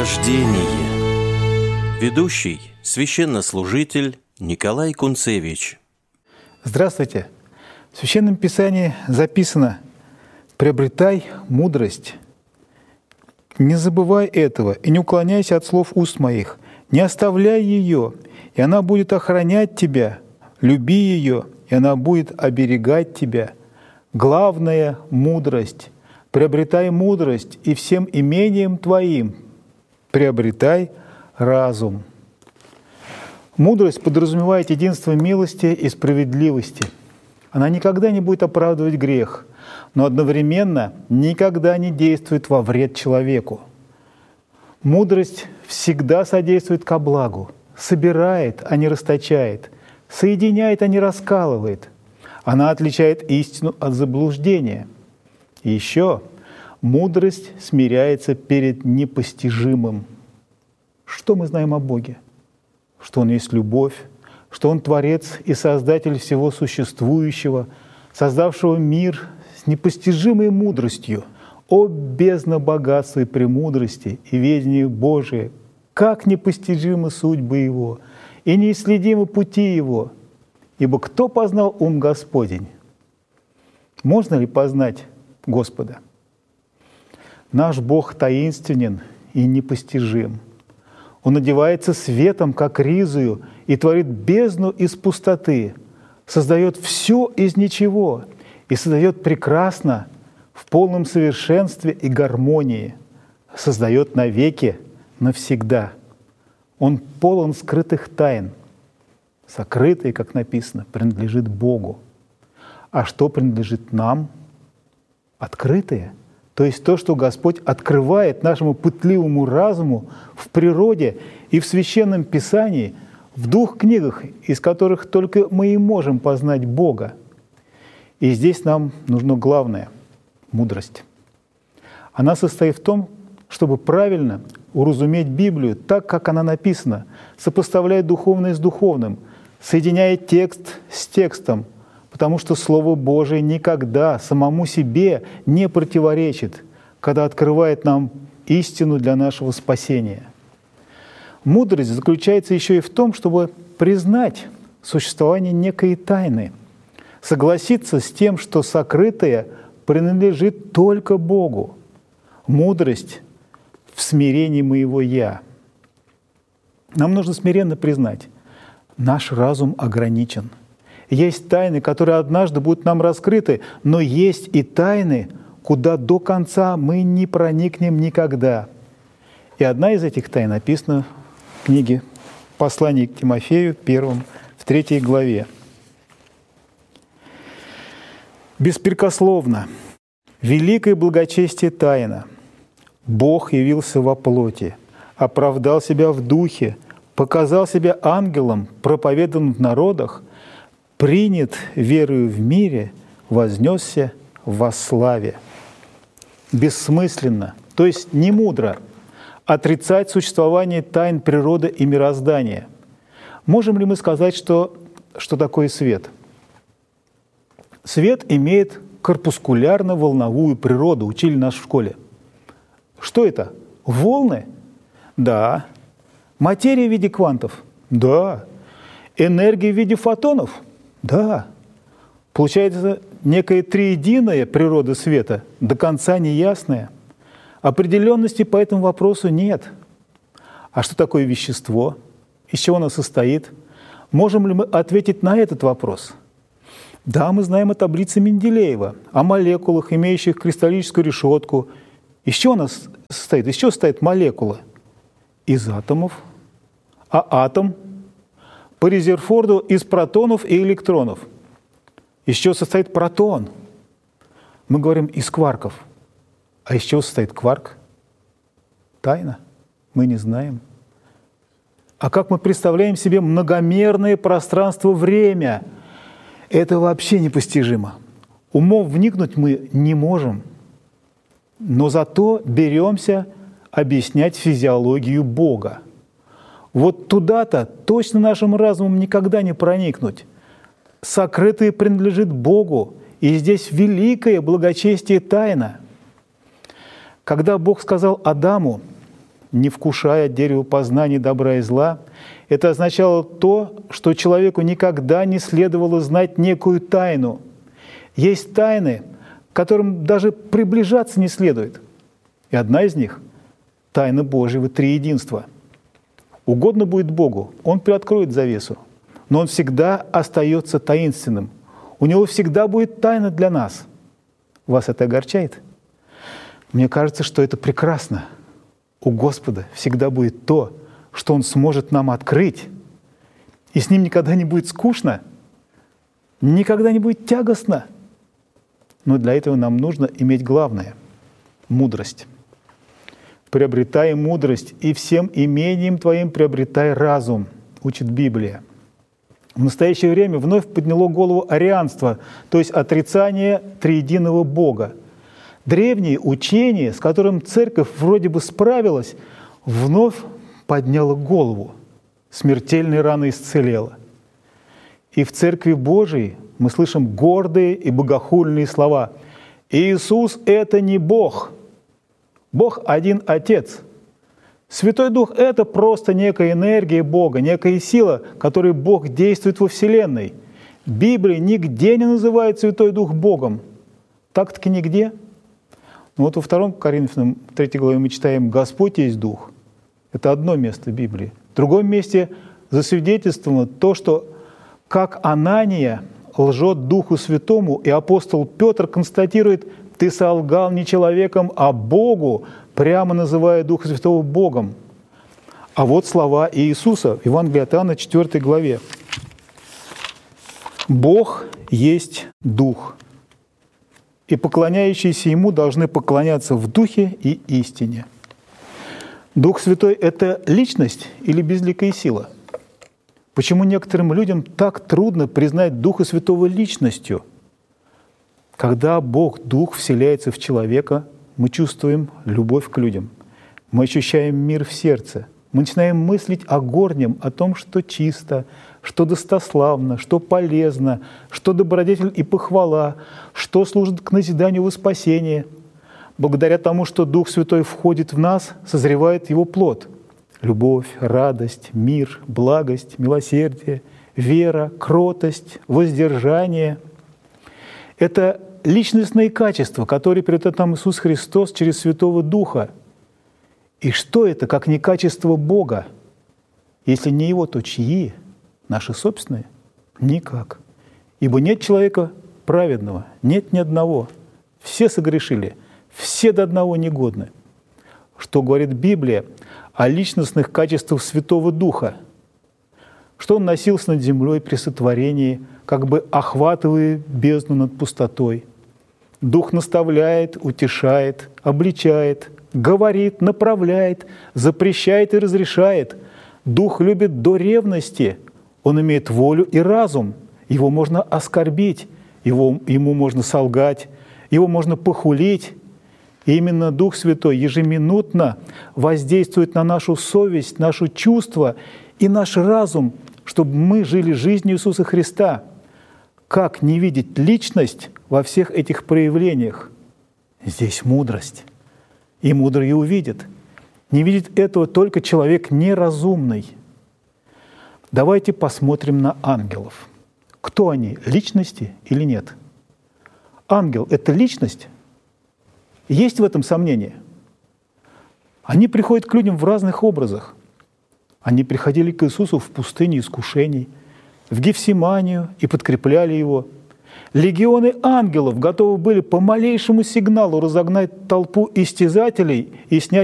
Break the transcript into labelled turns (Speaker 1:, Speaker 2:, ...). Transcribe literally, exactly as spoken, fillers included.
Speaker 1: Рождение. Ведущий, священнослужитель Николай Кунцевич.
Speaker 2: Здравствуйте. В Священном Писании записано: «Приобретай мудрость». Не забывай этого и не уклоняйся от слов уст моих. Не оставляй ее, и она будет охранять тебя. Люби ее, и она будет оберегать тебя. Главное — мудрость. Приобретай мудрость, и всем имением твоим приобретай разум. Мудрость подразумевает единство милости и справедливости. Она никогда не будет оправдывать грех, но одновременно никогда не действует во вред человеку. Мудрость всегда содействует ко благу, собирает, а не расточает, соединяет, а не раскалывает. Она отличает истину от заблуждения. И еще мудрость смиряется перед непостижимым. Что мы знаем о Боге? Что Он есть любовь, что Он Творец и Создатель всего существующего, создавшего мир с непостижимой мудростью. О, бездна богатства и премудрости и ведения Божие! Как непостижимы судьбы Его и неисследимы пути Его! Ибо кто познал ум Господень? Можно ли познать Господа? Наш Бог таинственен и непостижим. Он одевается светом, как ризою, и творит бездну из пустоты, создает все из ничего и создает прекрасно, в полном совершенстве и гармонии, создает навеки, навсегда. Он полон скрытых тайн. Сокрытые, как написано, принадлежит Богу. А что принадлежит нам? Открытые. То есть то, что Господь открывает нашему пытливому разуму в природе и в Священном Писании, в двух книгах, из которых только мы и можем познать Бога. И здесь нам нужно главное — мудрость. Она состоит в том, чтобы правильно уразуметь Библию так, как она написана, сопоставляя духовное с духовным, соединяя текст с текстом, потому что Слово Божие никогда самому себе не противоречит, когда открывает нам истину для нашего спасения. Мудрость заключается еще и в том, чтобы признать существование некой тайны, согласиться с тем, что сокрытое принадлежит только Богу. Мудрость в смирении моего «я». Нам нужно смиренно признать, наш разум ограничен. Есть тайны, которые однажды будут нам раскрыты, но есть и тайны, куда до конца мы не проникнем никогда. И одна из этих тайн написана в книге «Послание к Тимофею», первом, в третьей главе. «Беспрекословно, великое благочестие тайна. Бог явился во плоти, оправдал себя в духе, показал себя ангелом, проповедан в народах, принят верою в мире, вознесся во славе». Бессмысленно, то есть не мудро, отрицать существование тайн природы и мироздания. Можем ли мы сказать, что, что такое свет? Свет имеет корпускулярно-волновую природу, учили нас в школе. Что это? Волны? Да. Материя в виде квантов? Да. Энергия в виде фотонов? Да. Получается некая триединая природа света, до конца неясная. Определенности по этому вопросу нет. А что такое вещество? Из чего оно состоит? Можем ли мы ответить на этот вопрос? Да, мы знаем о таблице Менделеева, о молекулах, имеющих кристаллическую решетку. Из чего она состоит? Из чего состоит молекула? Из атомов. А атом? По Резерфорду из протонов и электронов. Из чего состоит протон? Мы говорим из кварков. А из чего состоит кварк? Тайна. Мы не знаем. А как мы представляем себе многомерное пространство-время? Это вообще непостижимо. Умом вникнуть мы не можем. Но зато беремся объяснять физиологию Бога. Вот туда-то точно нашим разумом никогда не проникнуть. Сокрытое принадлежит Богу, и здесь великое благочестие тайна. Когда Бог сказал Адаму: не вкушая дерева познания добра и зла, это означало то, что человеку никогда не следовало знать некую тайну. Есть тайны, к которым даже приближаться не следует. И одна из них – тайна Божьего триединства. Угодно будет Богу, Он приоткроет завесу, но Он всегда остается таинственным. У Него всегда будет тайна для нас. Вас это огорчает? Мне кажется, что это прекрасно. У Господа всегда будет то, что Он сможет нам открыть, и с Ним никогда не будет скучно, никогда не будет тягостно. Но для этого нам нужно иметь главное – мудрость. «Приобретай мудрость, и всем имением твоим приобретай разум», учит Библия. В настоящее время вновь подняло голову арианство, то есть отрицание триединого Бога. Древнее учение, с которым церковь вроде бы справилась, вновь подняло голову, смертельной раны исцелело. И в Церкви Божией мы слышим гордые и богохульные слова: «Иисус – это не Бог, Бог один Отец. Святой Дух – это просто некая энергия Бога, некая сила, которой Бог действует во Вселенной. Библия нигде не называет Святой Дух Богом». Так-таки нигде. Но вот во втором Коринфянам, третьей главе мы читаем: «Господь есть Дух». Это одно место Библии. В другом месте засвидетельствовано то, что как Анания лжет Духу Святому, и апостол Петр констатирует: «Ты солгал не человеком, а Богу», прямо называя Духа Святого Богом. А вот слова Иисуса в Евангелии от Иоанна, четвёртой главе. «Бог есть Дух, и поклоняющиеся Ему должны поклоняться в Духе и истине». Дух Святой – это личность или безликая сила? Почему некоторым людям так трудно признать Духа Святого личностью? Когда Бог, Дух, вселяется в человека, мы чувствуем любовь к людям, мы ощущаем мир в сердце, мы начинаем мыслить о горнем, о том, что чисто, что достославно, что полезно, что добродетель и похвала, что служит к назиданию во спасение. Благодаря тому, что Дух Святой входит в нас, созревает Его плод – любовь, радость, мир, благость, милосердие, вера, кротость, воздержание. Это личностные качества, которые передает нам Иисус Христос через Святого Духа. И что это, как не качество Бога? Если не Его, то чьи? Наши собственные? Никак. Ибо нет человека праведного, нет ни одного. Все согрешили, все до одного негодны. Что говорит Библия о личностных качествах Святого Духа? Что Он носился над землей при сотворении, как бы охватывая бездну над пустотой. Дух наставляет, утешает, обличает, говорит, направляет, запрещает и разрешает. Дух любит до ревности. Он имеет волю и разум. Его можно оскорбить, его, ему можно солгать, его можно похулить. И именно Дух Святой ежеминутно воздействует на нашу совесть, наши чувства и наш разум, чтобы мы жили жизнью Иисуса Христа. Как не видеть личность во всех этих проявлениях? Здесь мудрость. И мудрые увидят. Не видит этого только человек неразумный. Давайте посмотрим на ангелов. Кто они, личности или нет? Ангел – это личность? Есть в этом сомнение? Они приходят к людям в разных образах. Они приходили к Иисусу в пустыне искушений, в Гефсиманию и подкрепляли Его. Легионы ангелов готовы были по малейшему сигналу разогнать толпу истязателей и снять